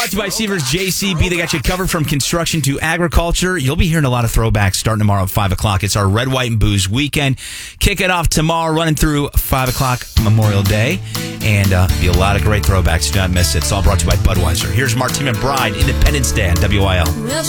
Brought to you by Seavers JCB. They got you covered from construction to agriculture. You'll be hearing a lot of throwbacks starting tomorrow at 5 o'clock. It's our Red, White, and Booze weekend. Kick it off tomorrow, running through 5 o'clock Memorial Day. And be a lot of great throwbacks. Do not miss it. It's all brought to you by Budweiser. Here's Martin McBride, Independence Day on WIL.